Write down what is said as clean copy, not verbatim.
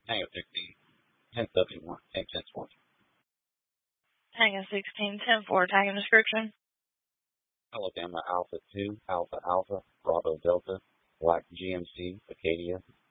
Tango 16, 1071, 1010 Tango 16, 10-4, tango description. Alabama Alpha 2, Alpha Alpha, Bravo Delta, Black GMC, Acadia,